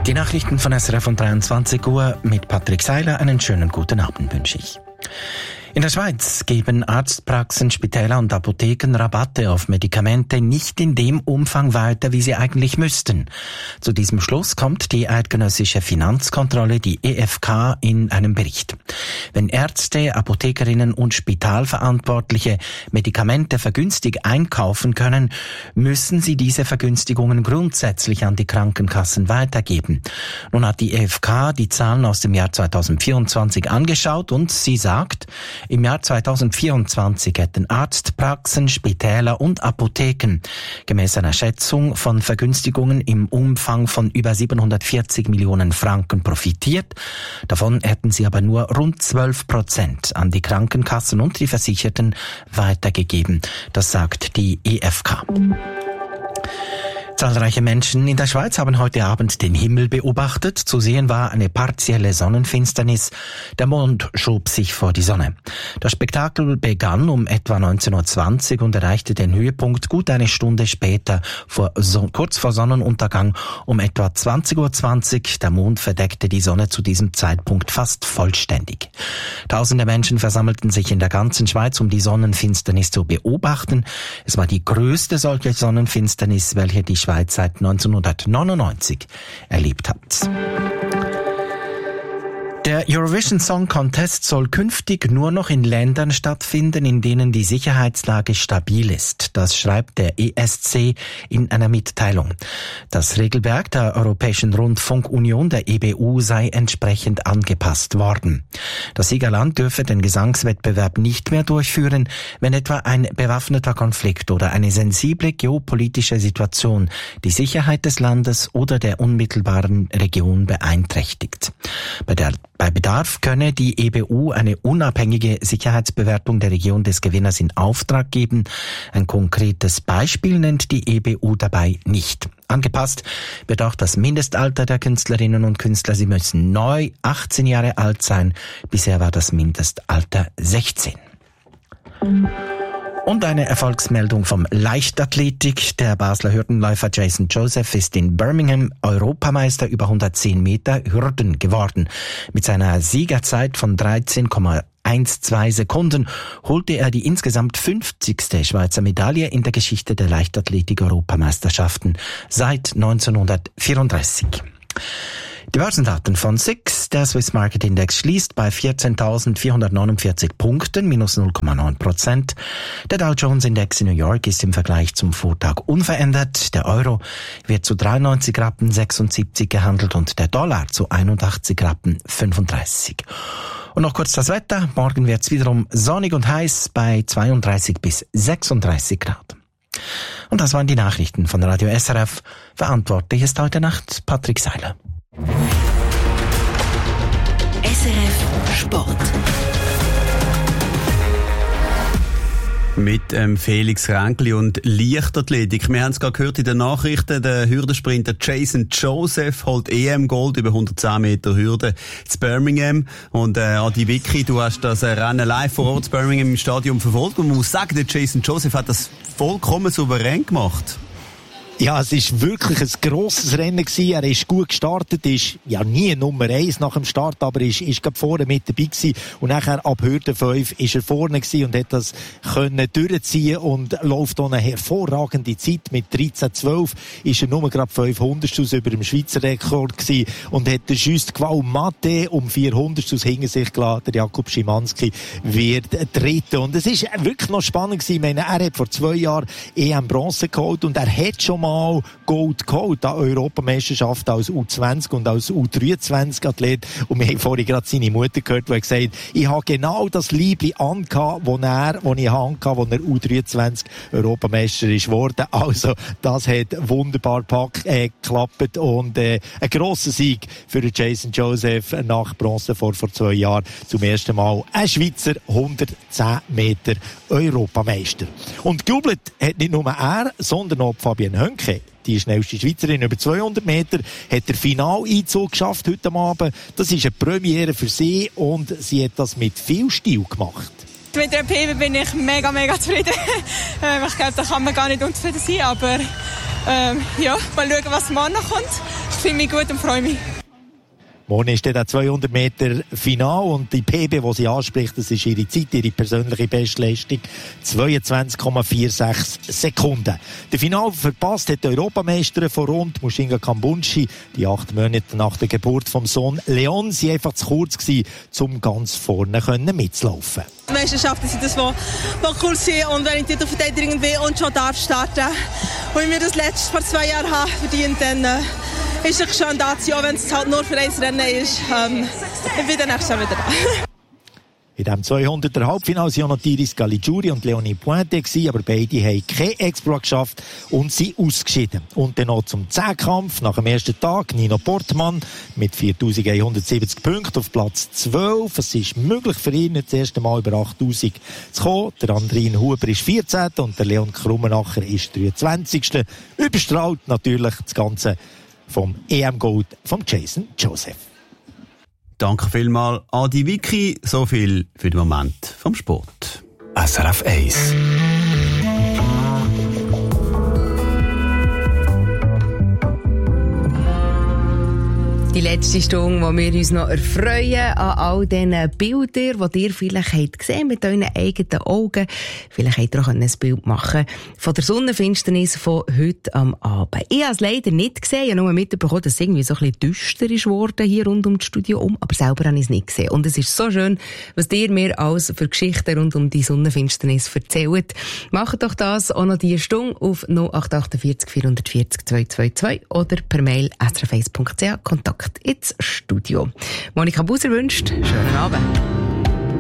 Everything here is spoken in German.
Die Nachrichten von SRF um 23 Uhr mit Patrick Seiler. Einen schönen guten Abend wünsche ich. In der Schweiz geben Arztpraxen, Spitäler und Apotheken Rabatte auf Medikamente nicht in dem Umfang weiter, wie sie eigentlich müssten. Zu diesem Schluss kommt die eidgenössische Finanzkontrolle, die EFK, in einem Bericht. Wenn Ärzte, Apothekerinnen und Spitalverantwortliche Medikamente vergünstigt einkaufen können, müssen sie diese Vergünstigungen grundsätzlich an die Krankenkassen weitergeben. Nun hat die EFK die Zahlen aus dem Jahr 2024 angeschaut und sie sagt, im Jahr 2024 hätten Arztpraxen, Spitäler und Apotheken gemäß einer Schätzung von Vergünstigungen im Umfang von über 740 Millionen Franken profitiert. Davon hätten sie aber nur rund 12% an die Krankenkassen und die Versicherten weitergegeben. Das sagt die EFK. Zahlreiche Menschen in der Schweiz haben heute Abend den Himmel beobachtet. Zu sehen war eine partielle Sonnenfinsternis. Der Mond schob sich vor die Sonne. Das Spektakel begann um etwa 19.20 Uhr und erreichte den Höhepunkt gut eine Stunde später, kurz vor Sonnenuntergang um etwa 20.20 Uhr. Der Mond verdeckte die Sonne zu diesem Zeitpunkt fast vollständig. Tausende Menschen versammelten sich in der ganzen Schweiz, um die Sonnenfinsternis zu beobachten. Es war die größte solche Sonnenfinsternis, welche die Schweiz seit 1999 erlebt hat. Der Eurovision Song Contest soll künftig nur noch in Ländern stattfinden, in denen die Sicherheitslage stabil ist. Das schreibt der ESC in einer Mitteilung. Das Regelwerk der Europäischen Rundfunkunion, der EBU, sei entsprechend angepasst worden. Das Siegerland dürfe den Gesangswettbewerb nicht mehr durchführen, wenn etwa ein bewaffneter Konflikt oder eine sensible geopolitische Situation die Sicherheit des Landes oder der unmittelbaren Region beeinträchtigt. Bei Bedarf könne die EBU eine unabhängige Sicherheitsbewertung der Region des Gewinners in Auftrag geben. Ein konkretes Beispiel nennt die EBU dabei nicht. Angepasst wird auch das Mindestalter der Künstlerinnen und Künstler. Sie müssen neu 18 Jahre alt sein. Bisher war das Mindestalter 16. Und eine Erfolgsmeldung vom Leichtathletik. Der Basler Hürdenläufer Jason Joseph ist in Birmingham Europameister über 110 Meter Hürden geworden. Mit seiner Siegerzeit von 13,12 Sekunden holte er die insgesamt 50. Schweizer Medaille in der Geschichte der Leichtathletik-Europameisterschaften seit 1934. Die Börsendaten von SIX. Der Swiss Market Index schließt bei 14.449 Punkten, minus 0,9%. Der Dow Jones Index in New York ist im Vergleich zum Vortag unverändert. Der Euro wird zu 93,76 Rappen gehandelt und der Dollar zu 81,35 Rappen. Und noch kurz das Wetter. Morgen wird es wiederum sonnig und heiß bei 32 bis 36 Grad. Und das waren die Nachrichten von Radio SRF. Verantwortlich ist heute Nacht Patrick Seiler. SRF Sport. Mit Felix Ränkli und Leichtathletik. Wir haben es gerade gehört in den Nachrichten, der Hürdensprinter Jason Joseph holt EM-Gold über 110 Meter Hürde zu Birmingham. Und Adi Vicky, du hast das Rennen live vor Ort zu Birmingham im Stadion verfolgt. Und man muss sagen, der Jason Joseph hat das vollkommen souverän gemacht. Ja, es ist wirklich ein grosses Rennen gewesen. Er ist gut gestartet, ist ja nie Nummer 1 nach dem Start, aber ist gerade vorne mit dabei gewesen. Und nachher ab Hürde 5 ist er vorne gewesen und hat das können durchziehen und läuft auch eine hervorragende Zeit. Mit 13,12 ist er nur gerade 500 über dem Schweizer Rekord gewesen und hat den Just Qual Mate um 400 hinter sich gelassen. Der Jakub Szymanski wird Dritter. Und es ist wirklich noch spannend gewesen. Ich meine, er hat vor 2 Jahren EM Bronze geholt und er hat schon mal Gold geholt an Europameisterschaft als U20 und als U23-Athlet. Und wir haben vorhin gerade seine Mutter gehört, die gesagt hat, ich habe genau das Liebli angehabt, wo ich angehabt, wo er U23 Europameister ist geworden. Also, das hat wunderbar geklappt und ein grosser Sieg für Jason Joseph nach Bronze vor 2 Jahren. Zum ersten Mal ein Schweizer 110 Meter Europameister. Und gejubelt hat nicht nur er, sondern auch Fabienne Hönke. Die schnellste Schweizerin über 200 Meter hat den Finaleinzug geschafft heute Abend. Das ist eine Premiere für sie und sie hat das mit viel Stil gemacht. Mit der PB bin ich mega zufrieden. Ich glaube, da kann man gar nicht unzufrieden sein, aber ja, mal schauen, was morgen noch kommt. Ich fühle mich gut und freue mich. Morgen ist dann der 200 Meter Final und die PB, die sie anspricht, das ist ihre Zeit, ihre persönliche Bestleistung, 22,46 Sekunden. Der Final verpasst hat die Europameisterin von rund, Mushinga Kambunchi, die 8 Monate nach der Geburt vom Sohn Leon, sie einfach zu kurz gewesen, um ganz vorne mitzulaufen. Meisterschaften sind das, was cool sind, und wenn ich Titelverteidigung will und schon darf starten, und ich mir das letzte vor 2 Jahren habe verdient, dann ist es schon da, auch wenn es halt nur für ein Rennen ist. Ich bin dann nächstes Jahr wieder da. In diesem 200er Halbfinale waren noch Iris Caligiuri und Leonie Pointe, aber beide haben keinen Exploit geschafft und sind ausgeschieden. Und dann noch zum Zehnkampf nach dem ersten Tag Nino Portmann mit 4'170 Punkten auf Platz 12. Es ist möglich für ihn, das erste Mal über 8'000 zu kommen. Der Andrin Huber ist 14. und der Leon Krummenacher ist 23. Überstrahlt natürlich das Ganze vom EM-Gold von Jason Joseph. Danke vielmals, Adi Vicky. So viel für den Moment vom Sport. SRF 1. Die letzte Stunde, wo wir uns noch erfreuen an all diesen Bildern, die ihr vielleicht habt gesehen mit euren eigenen Augen. Vielleicht habt ihr auch ein Bild machen von der Sonnenfinsternis von heute am Abend. Ich habe es leider nicht gesehen. Ich habe nur mitbekommen, dass es irgendwie so ein bisschen düster ist worden hier rund um das Studio um. Aber selber habe ich es nicht gesehen. Und es ist so schön, was ihr mir alles für Geschichten rund um die Sonnenfinsternis erzählt. Macht doch das auch noch diese Stunde auf 0848 440 222 oder per Mail srf1.ch Kontakt ins Studio. Monika Buser wünscht schönen Abend.